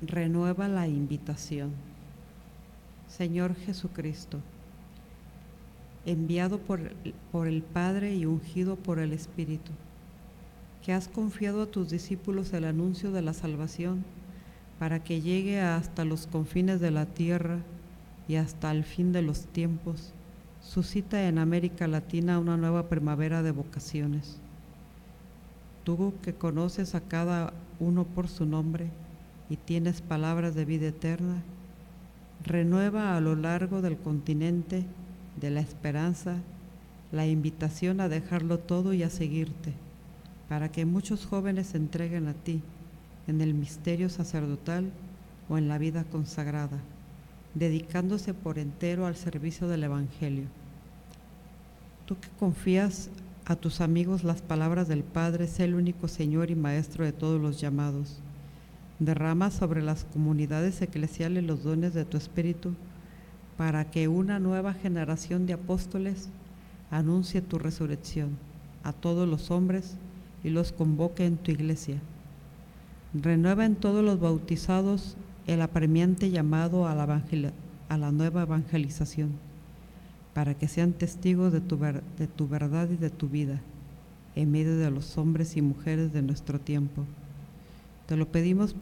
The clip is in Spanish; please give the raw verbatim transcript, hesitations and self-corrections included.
renueva la invitación. Señor Jesucristo, enviado por, por el Padre y ungido por el Espíritu, que has confiado a tus discípulos el anuncio de la salvación para que llegue hasta los confines de la tierra y hasta el fin de los tiempos, suscita en América Latina una nueva primavera de vocaciones. Tú que conoces a cada uno por su nombre y tienes palabras de vida eterna, renueva a lo largo del continente de la esperanza la invitación a dejarlo todo y a seguirte, para que muchos jóvenes se entreguen a ti en el misterio sacerdotal o en la vida consagrada, dedicándose por entero al servicio del Evangelio. Tú que confías a tus amigos las palabras del Padre, sé el único Señor y Maestro de todos los llamados. Derrama sobre las comunidades eclesiales los dones de tu Espíritu para que una nueva generación de apóstoles anuncie tu resurrección a todos los hombres y los convoque en tu iglesia. Renueva en todos los bautizados el apremiante llamado a la, evangel- a la nueva evangelización, para que sean testigos de tu, ver- de tu verdad y de tu vida en medio de los hombres y mujeres de nuestro tiempo. Te lo pedimos